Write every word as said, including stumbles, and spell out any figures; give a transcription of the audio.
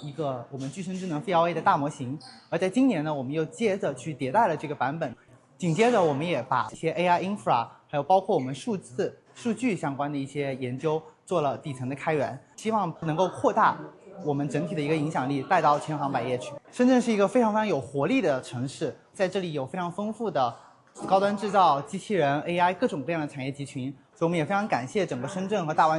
一个我们具身智能 V L A 的大模型。而在今年呢，我们又接着去迭代了这个版本。紧接着，我们也把一些 A I infra， 还有包括我们数字、数据相关的一些研究做了底层的开源，希望能够扩大我们整体的一个影响力，带到千行百业去。深圳是一个非常非常有活力的城市，在这里有非常丰富的高端制造、机器人、A I 各种各样的产业集群，所以我们也非常感谢整个深圳和大湾。